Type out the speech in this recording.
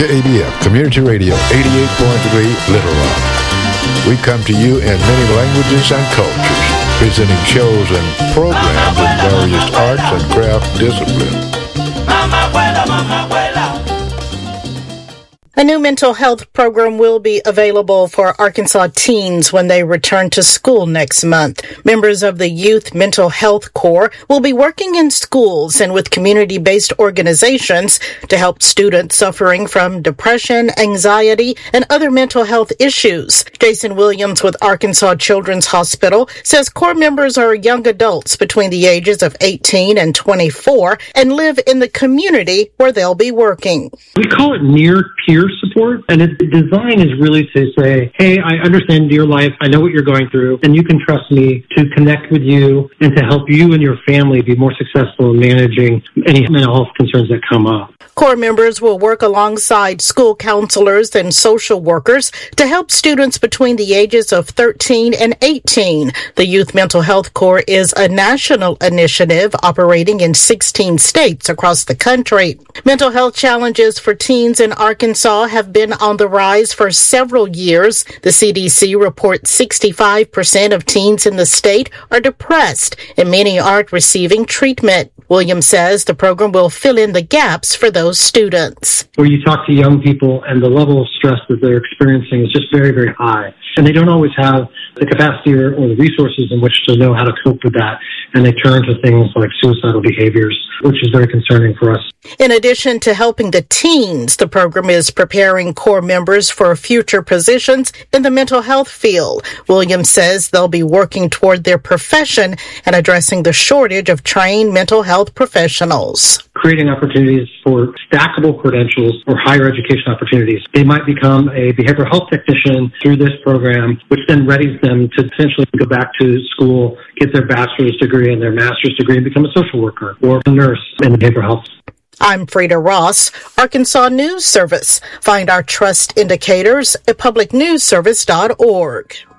KABF Community Radio 88.3 Little Rock. We come to you in many languages and cultures, presenting shows and programs in various arts and craft disciplines. A new mental health program will be available for Arkansas teens when they return to school next month. Members of the Youth Mental Health Corps will be working in schools and with community-based organizations to help students suffering from depression, anxiety, and other mental health issues. Jason Williams with Arkansas Children's Hospital says Corps members are young adults between the ages of 18 and 24 and live in the community where they'll be working. We call it near-peer support, and its design is really to say, hey, I understand your life, I know what you're going through, and you can trust me to connect with you and to help you and your family be more successful in managing any mental health concerns that come up. Corps members will work alongside school counselors and social workers to help students between the ages of 13 and 18. The Youth Mental Health Corps is a national initiative operating in 16 states across the country. Mental health challenges for teens in Arkansas have been on the rise for several years. The CDC reports 65% of teens in the state are depressed, and many aren't receiving treatment. Williams says the program will fill in the gaps for those students. Where you talk to young people and the level of stress that they're experiencing is just very, very high. And they don't always have the capacity or the resources in which to know how to cope with that. And they turn to things like suicidal behaviors, which is very concerning for us. In addition to helping the teens, the program is preparing Corps members for future positions in the mental health field. Williams says they'll be working toward their profession and addressing the shortage of trained mental health professionals. Creating opportunities for stackable credentials or higher education opportunities. They might become a behavioral health technician through this program, which then readies them to potentially go back to school, get their bachelor's degree and their master's degree and become a social worker or a nurse in behavioral health. I'm Frida Ross, Arkansas News Service. Find our trust indicators at publicnewsservice.org.